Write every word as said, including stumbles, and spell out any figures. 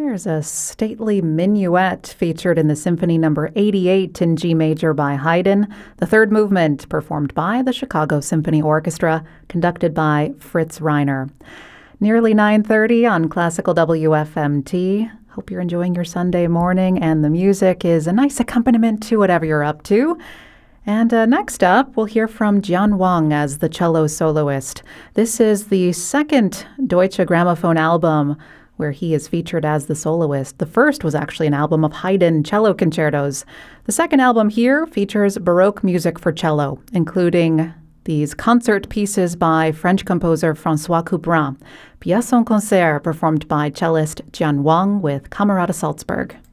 Here's a stately minuet featured in the Symphony Number eighty-eight in G major by Haydn, the third movement performed by the Chicago Symphony Orchestra, conducted by Fritz Reiner. Nearly nine thirty on Classical W F M T. Hope you're enjoying your Sunday morning, and the music is a nice accompaniment to whatever you're up to. And uh, next up, we'll hear from Jian Wang as the cello soloist. This is the second Deutsche Grammophon album where he is featured as the soloist. The first was actually an album of Haydn cello concertos. The second album here features Baroque music for cello, including these concert pieces by French composer François Couperin. Pièce en concert performed by cellist Jian Wang with Camerata Salzburg.